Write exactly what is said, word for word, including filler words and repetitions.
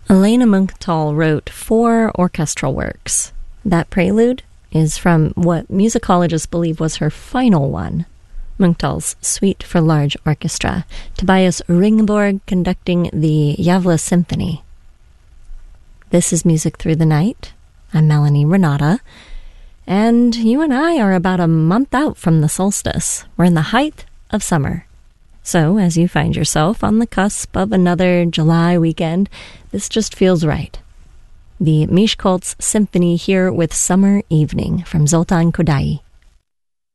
Elena Munkhtall wrote four orchestral works. That prelude is from what musicologists believe was her final one, Munkhtall's Suite for Large Orchestra, Tobias Ringborg conducting the Gävle Symphony. This is Music Through the Night. I'm Melanie Renata, and you and I are about a month out from the solstice. We're in the height of summer. So, as you find yourself on the cusp of another July weekend, this just feels right. The Miskolc Symphony here with Summer Evening from Zoltan Kodaly.